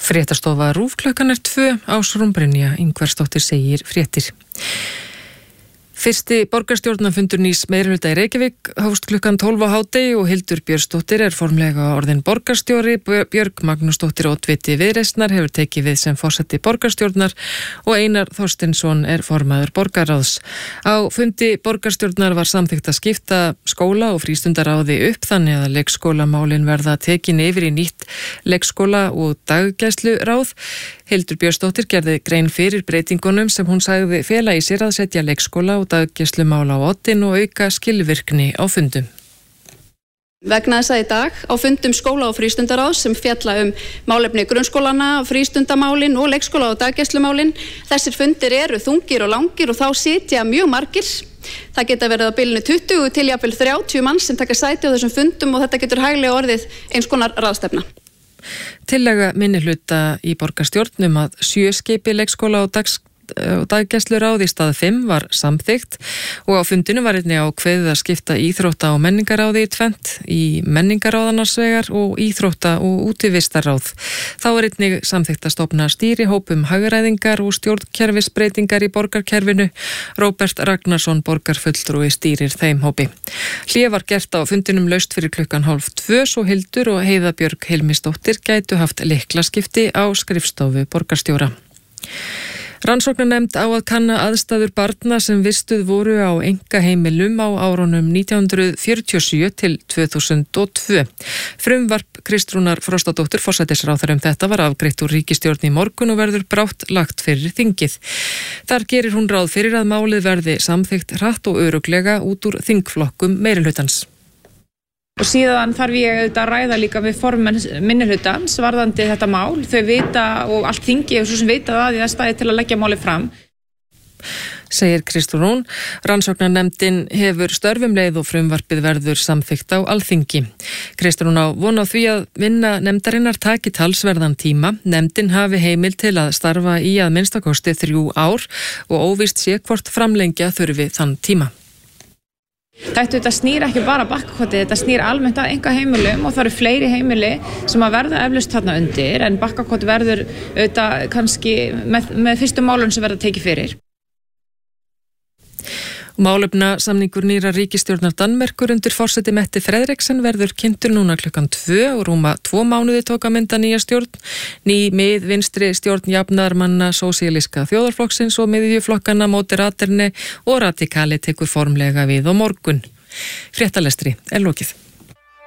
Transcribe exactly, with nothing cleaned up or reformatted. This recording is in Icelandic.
Fréttastofa RÚV klukkan er tvö, Ásrún Brynja Ingvarsdóttir segir fréttir. Fyrsti borgarstjórnarfundur nýs meirihluta í Reykjavík hófst klukkan tólf á hádegi og Hildur Björnsdóttir er formlega orðin borgarstjóri. Björg Magnúsdóttir oddviti Viðreisnar hefur tekið við sem forseti borgarstjórnar og Einar Þorsteinsson er formaður borgarráðs. Á fundi borgarstjórnar var samþykkt að skipta skóla og frístundaráði upp þannig að leikskólamálin verða tekin yfir í nýtt leikskóla og daggæsluráð. Hildur Björnsdóttir gerði grein fyrir breytingunum sem hún sagði fela í sér að setja leikskóla og daggæslumál á oddinn og auka skilvirkni á fundum. Vegna þess að í dag á fundum skóla- og frístundaráðs sem fjalla um málefni grunnskólana, frístundamálin og leikskóla- og daggæslumálin. Þessir fundir eru þungir og langir og þá sitja mjög margir. Það geta verið á bilinu tuttugu til jafnvel þrjátíu manns sem taka sæti á þessum fundum og þetta getur hæglega orðið eins konar ráðstefna. Tillaga minnihluta í borgarstjórn um að sjö skipi leikskóla og dags og daggæsluráð í stað fimm var samþykkt og á fundinu var einnig ákveðið að skipta íþrótta- og menningaráði í tvennt, í menningaráðanarsvegar og íþrótta- og útivistarráð. Þá er einnig samþykkt að stofna stýrihópum hagræðingar og stjórnkerfisbreytingar í borgarkerfinu. Róbert Ragnarsson borgarfulltrúi stýrir þeim hópi. Hlé var gert á fundinum laust fyrir klukkan hálf tvö svo Hildur og Heiða Björg Hilmisdóttir gætu haft lyklaskipti á skrifstofu borgarstjóra. Rannsóknarnefnd á að kanna aðstæður barna sem vistuð voru á einkaheimilum á árunum nítján hundruð fjörutíu og sjö til tvö þúsund og tvö. Frumvarp Kristrúnar Frostadóttur forsætisráðherra um þetta var afgreitt úr ríkisstjórn í morgun og verður brátt lagt fyrir þingið. Þar gerir hún ráð fyrir að málið verði samþykkt hratt og örugglega út úr þingflokkum meirihlutans. Og síðan þarf ég auðvitað að ræða líka við formenn minnihlutans varðandi þetta mál. Þau vita og allt þingi og svo sem vita það í það stæði til að leggja málið fram. Segir Kristrún. Rannsóknarnefndin hefur störfum leið og frumvarpið verður samþykkt á Alþingi. Kristrún á von á því að vinna nefndarinnar taki talsverðan tíma. Nefndin hafi heimil til að starfa í að minnstakosti þrjú ár og óvíst sé hvort framlengja þurfi þann tíma. Þetta, þetta snýr ekki bara Bakkakoti, þetta snýr almennt að enga heimilum og það eru fleiri heimili sem að verða eflaust þarna undir en Bakkakoti verður auðvitað kannski með, með fyrstu málun sem verða tekið fyrir. Málefna samningur nýra ríkisstjórnar Danmerkur undir forseti Mette Frederiksen verður kynntur núna klukkan tvö og rúma tvo mánuði tók að mynda nýja stjórn. Ný mið vinstri stjórn jafnaðarmanna sósíalíska þjóðarflokksins og miðjuflokkana Moderaterni og Radikali tekur formlega við á morgun. Fréttalestri er lokið.